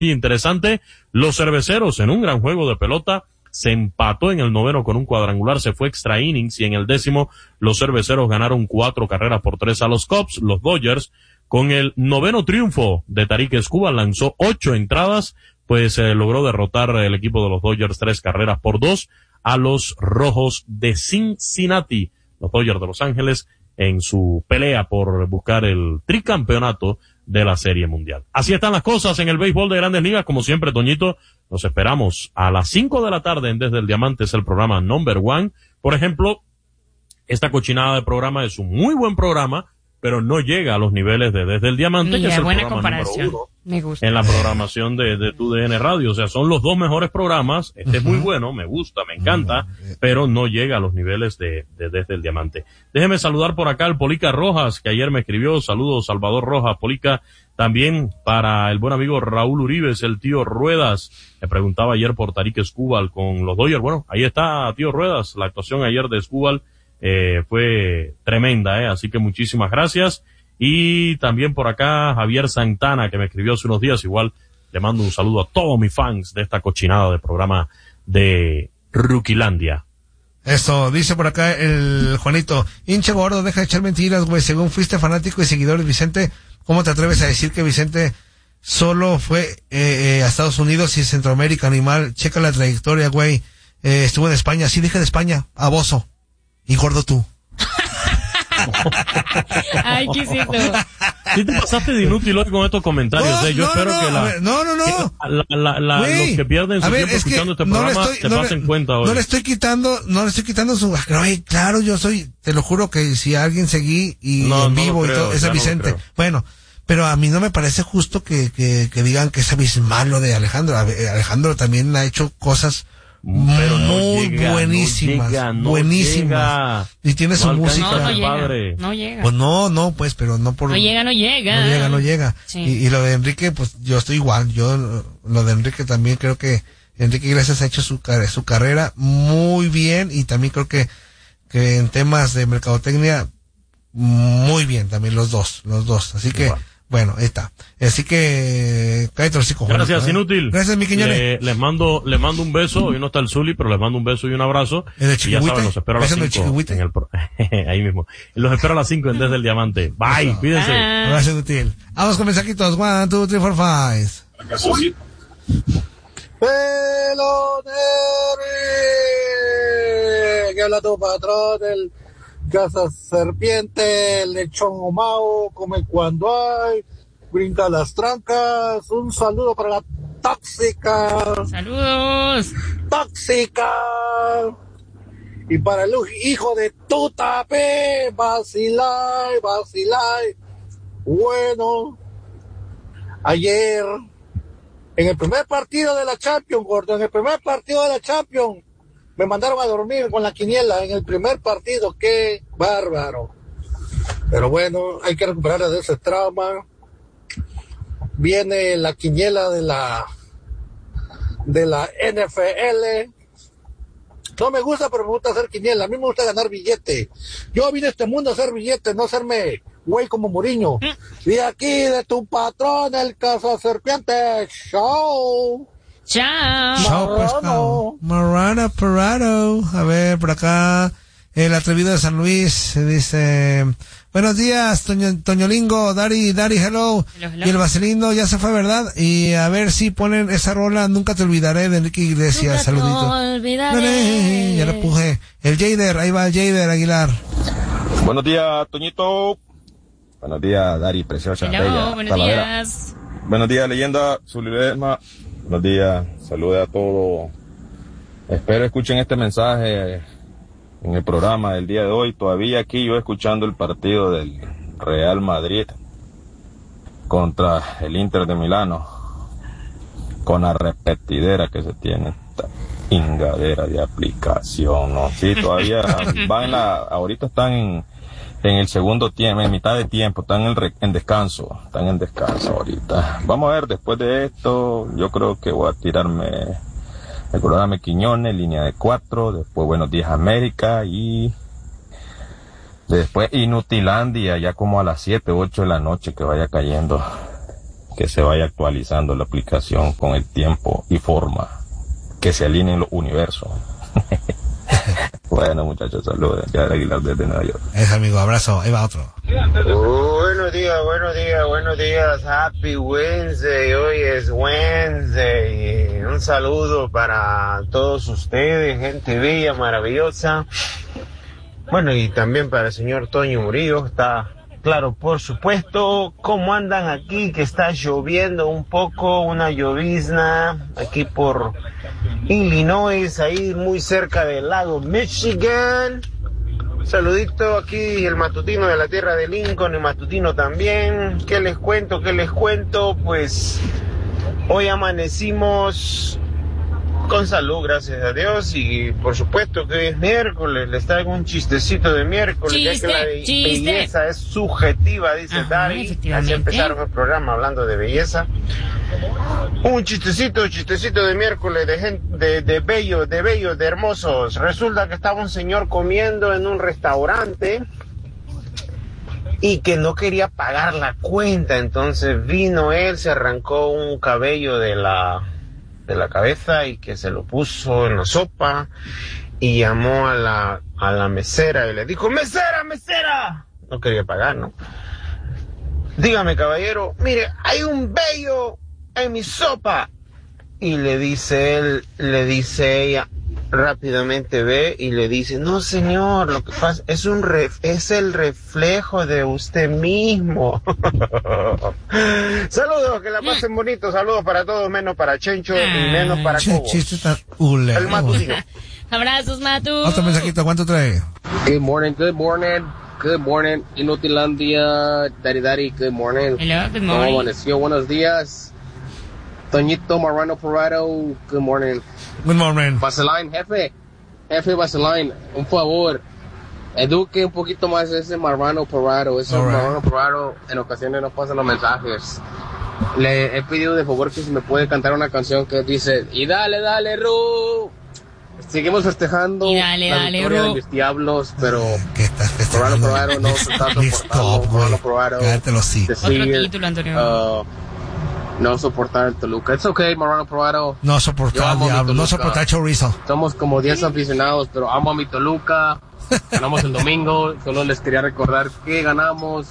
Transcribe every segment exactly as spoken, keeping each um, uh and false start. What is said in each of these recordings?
interesante. Los Cerveceros, en un gran juego de pelota, se empató en el noveno con un cuadrangular, se fue extra innings, y en el décimo los Cerveceros ganaron cuatro carreras por tres a los Cubs. Los Dodgers, con el noveno triunfo de Tarik Skubal, lanzó ocho entradas, pues eh, logró derrotar el equipo de los Dodgers tres carreras por dos a los Rojos de Cincinnati. Los Dodgers de Los Ángeles en su pelea por buscar el tricampeonato de la Serie Mundial. Así están las cosas en el béisbol de Grandes Ligas. Como siempre, Toñito, nos esperamos a las cinco de la tarde en Desde el Diamante, es el programa number one. Por ejemplo, esta cochinada de programa es un muy buen programa, pero no llega a los niveles de Desde el Diamante, Mira, que es el buena programa comparación. número uno me gusta. en la programación de, de tu D N Radio. O sea, son los dos mejores programas. Este uh-huh. es muy bueno, me gusta, me encanta, uh-huh. pero no llega a los niveles de, de Desde el Diamante. Déjeme saludar por acá al Polica Rojas, que ayer me escribió. Saludos, Salvador Rojas. Polica, también para el buen amigo Raúl Uribes, el tío Ruedas. Me preguntaba ayer por Tarik Skubal con los Dodgers. Bueno, ahí está, tío Ruedas. La actuación ayer de Skubal eh, fue tremenda, eh. Así que muchísimas gracias. Y también por acá Javier Santana, que me escribió hace unos días. Igual le mando un saludo a todos mis fans de esta cochinada de programa de Ruquilandia. Eso, dice por acá el Juanito: hinche gordo, deja de echar mentiras, güey. Según fuiste fanático y seguidor de Vicente, ¿cómo te atreves a decir que Vicente solo fue eh, eh, a Estados Unidos y Centroamérica, animal? Checa la trayectoria, güey. Eh, estuvo en España, sí, dije de España, aboso. Y gordo tú. Ay, qué cierto. Sí te pasaste de inútil hoy con estos comentarios. No, eh. Yo no, espero no, que, la, ver, no, no, no. que la, la, la, Wey, los que pierden su ver, tiempo escuchando este no programa estoy, se no pasen le, cuenta hoy. No le estoy quitando, no le estoy quitando su... Ay, claro, yo soy, te lo juro que si alguien seguí y no, en no vivo creo, y todo, es a Vicente. Bueno, pero a mí no me parece justo que, que, que digan que es malo de Alejandro. Alejandro también ha hecho cosas pero muy no llega, buenísimas, no llega, no buenísimas. Llega. Y tiene su no música. No, no llega, no llega. Pues no, no, pues, pero no por... No llega, no llega. No llega, no llega. Sí. Y, y lo de Enrique, pues yo estoy igual. Yo, lo de Enrique también creo que Enrique Iglesias ha hecho su, su carrera muy bien, y también creo que, que en temas de mercadotecnia, muy bien también los dos, los dos. Así que... Igual. Bueno, ahí está. Así que, cállate los hijos. Gracias, ¿eh? Inútil. Gracias, mi Quiñones. Le, les mando, les mando un beso. Hoy no está el Zuli, pero les mando un beso y un abrazo. ¿El de y ya saben, los espero a las cinco. En el pro... Ahí mismo. Los espero a las cinco en Desde el Diamante. Bye, eso. Cuídense. Ah. Gracias, Inútil. Vamos con mensajitos. One, two, three, four, five. Peloneri, que habla tu patrón, el Casa Serpiente, el lechón Omao, come cuando hay, brinca las trancas. Un saludo para la tóxica. Saludos. Tóxica. Y para el hijo de Tutape, vacilai, vacilai. Bueno, ayer, en el primer partido de la Champions, gordo, en el primer partido de la Champions, me mandaron a dormir con la quiniela en el primer partido. ¡Qué bárbaro! Pero bueno, hay que recuperar de ese trauma. Viene la quiniela de la de la N F L. No me gusta, pero me gusta hacer quiniela. A mí me gusta ganar billete. Yo vine a este mundo a hacer billete, no hacerme güey como Mourinho. Y aquí de tu patrón, el Casa Serpiente. ¡Chao! Chao. Chao, pescado. Marana Parado. A ver, por acá, el atrevido de San Luis dice: buenos días, Toño, Toñolingo, Dari, Dari, hello. hello, hello. Y el vaselino ya se fue, ¿verdad? Y a ver si ponen esa rola, Nunca te olvidaré, de Enrique Iglesias. Nunca saludito. Te olvidaré. Ya la puje. El Jader, ahí va el Jader Aguilar. Buenos días, Toñito. Buenos días, Dari, preciosa. Hello, bella, buenos Talavera. días. Buenos días, leyenda, Zulidesma. Buenos días, saludos a todos. Espero escuchen este mensaje en el programa del día de hoy. Todavía aquí yo escuchando el partido del Real Madrid contra el Inter de Milano, con la repetidera que se tiene esta ingadera de aplicación, ¿no? Sí, todavía van la, ahorita están en, en el segundo tiempo, en mitad de tiempo, están en, re, en descanso, están en descanso ahorita. Vamos a ver, después de esto, yo creo que voy a tirarme el programa Quiñones, línea de cuatro, después Buenos Días América y después Inutilandia, ya como a las siete, ocho de la noche que vaya cayendo, que se vaya actualizando la aplicación con el tiempo y forma, que se alineen los universos. Bueno, muchachos, saludos. Ya de Aguilar desde Nueva York. Es amigo, abrazo. Ahí va otro. Uh, buenos días, buenos días, buenos días. Happy Wednesday. Hoy es Wednesday. Un saludo para todos ustedes, gente bella, maravillosa. Bueno, y también para el señor Toño Murillo. Está claro, por supuesto. ¿Cómo andan aquí? Que está lloviendo un poco, una llovizna aquí por Illinois, ahí muy cerca del lago Michigan. Saludito aquí, el matutino de la tierra de Lincoln, el matutino también. ¿Qué les cuento? ¿Qué les cuento? Pues hoy amanecimos con salud, gracias a Dios, y por supuesto que hoy es miércoles. Les traigo un chistecito de miércoles, Chiste, ya que la be- chiste. belleza es subjetiva, dice Ajá, Dari. efectivamente. Así empezaron el programa hablando de belleza. Un chistecito, chistecito de miércoles de gente, de, de bellos, de bellos, de hermosos. Resulta que estaba un señor comiendo en un restaurante y que no quería pagar la cuenta. Entonces vino él, se arrancó un cabello de la, de la cabeza y que se lo puso en la sopa y llamó a la, a la mesera y le dijo, mesera, mesera. No quería pagar, ¿no? Dígame, caballero, mire, hay un vello en mi sopa. Y le dice él, le dice ella, rápidamente ve y le dice, no señor, lo que pasa es un ref, es el reflejo de usted mismo. Saludos, que la pasen bonito, saludos para todos, menos para Chencho y menos para Che, Cobo. chiste tan ule. El matutino. Abrazos, Matu. Otro mensajito, ¿cuánto trae? Good morning, good morning, good morning, Inutilandia, Daddy Daddy, good morning. Hello, good ¿Cómo morning. amaneció? Buenos días. Toñito Marrano Parado, good morning. Good morning. Vaseline, jefe, jefe Vaseline, un favor, eduque un poquito más ese Marrano Parado, ese All right. Marrano Parado en ocasiones no pasa los mensajes. Le he pedido de favor que si me puede cantar una canción que dice, y dale, dale, Ru. Seguimos festejando Y dale, la dale, victoria Ru. de mis diablos, pero ¿Qué estás Marrano festejando? Parado no se está Please soportando. stop, güey. Marrano Parado Cállate los sí. decide, Otro título, Antonio. uh, no soportar el Toluca. It's okay, Marrano Parado. No Yo soportar amo a mi diablo, no Toluca. soportar chorizo. Somos como diez aficionados, pero amo a mi Toluca. Ganamos el domingo. Solo les quería recordar que ganamos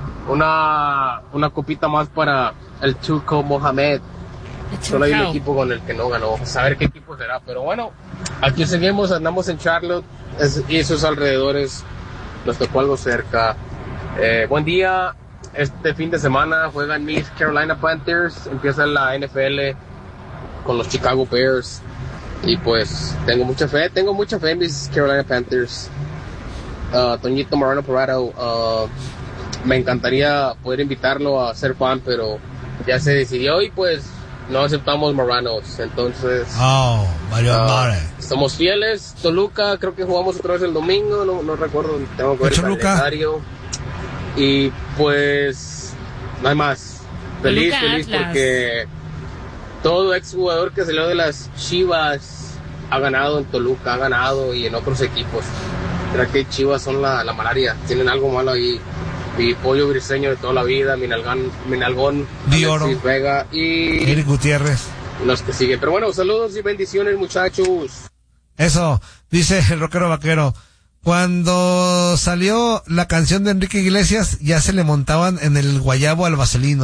una, una copita más para el Turco Mohamed. Solo hay un equipo con el que no ganó. A saber qué equipo será. Pero bueno, aquí seguimos, andamos en Charlotte es- y sus alrededores. Nos tocó algo cerca. Eh, buen día. Este fin de semana juegan mis Carolina Panthers. Empieza la N F L con los Chicago Bears. Y pues tengo mucha fe, tengo mucha fe en mis Carolina Panthers. Uh, Toñito Marrano Parado, uh, me encantaría poder invitarlo a ser fan, pero ya se decidió y pues no aceptamos Marranos. Entonces, Oh, Mario uh, Mare. somos fieles. Toluca, creo que jugamos otra vez el domingo, no, no recuerdo, tengo que ver el Toluca. calendario. Y pues, no hay más. Feliz, Toluca, feliz Atlas. porque todo exjugador que salió de las Chivas ha ganado en Toluca, ha ganado y en otros equipos. Creo que Chivas son la, la malaria, tienen algo malo ahí. Mi pollo briseño de toda la vida, mi nalgán, mi nalgón, Di Oro. Alexis Vega y Eric Gutiérrez. los que siguen. Pero bueno, saludos y bendiciones, muchachos. Eso, dice el rockero vaquero. Cuando salió la canción de Enrique Iglesias, ya se le montaban en el guayabo al vaselino.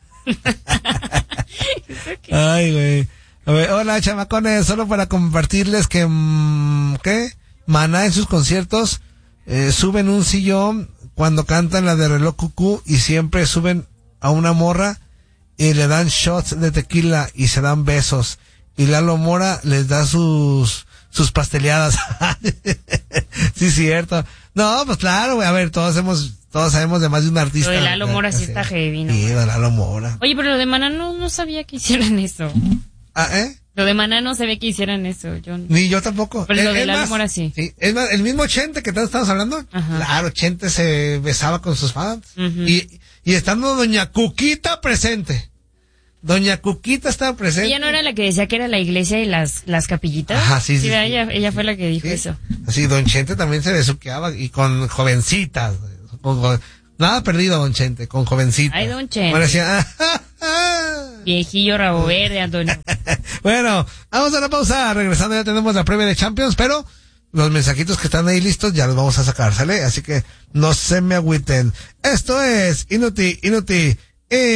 Ay, güey. A ver, hola, chamacones, solo para compartirles que, mm, ¿qué? Maná en sus conciertos eh, suben un sillón cuando cantan la de Reloj Cucú y siempre suben a una morra y le dan shots de tequila y se dan besos. Y Lalo Mora les da sus sus pasteleadas. Sí, cierto. No, pues claro, güey. A ver, todos hemos, todos sabemos de más de un artista. Lo de Lalo Mora sí Sí. está heavy, ¿no? Sí, de Lalo Mora. Oye, pero lo de Maná no, no sabía que hicieran eso. Ah, ¿eh? Lo de Maná no sabía que hicieran eso. Yo no. Ni yo tampoco. Pero Es- lo de es Lalo más, Mora sí. Es más, el mismo Chente que tanto estamos hablando. Ajá. Claro, Chente se besaba con sus fans. Ujú. Y, y estando Doña Cuquita presente. Doña Cuquita estaba presente. Ella no era la que decía que era la iglesia y las, las capillitas. Ajá, sí, sí, ¿verdad? sí. Ella, ella fue la que dijo Sí. eso. Así, Don Chente también se besuqueaba y con jovencitas. Con jo- nada perdido, Don Chente, con jovencitas. Ay, Don Chente. Bueno, decía, "Ah, ah, ah". Viejillo rabo verde, Antonio. Bueno, vamos a la pausa. Regresando ya tenemos la previa de Champions, pero los mensajitos que están ahí listos ya los vamos a sacar, ¿sale? Así que no se me agüiten. Esto es Inuti, Inuti.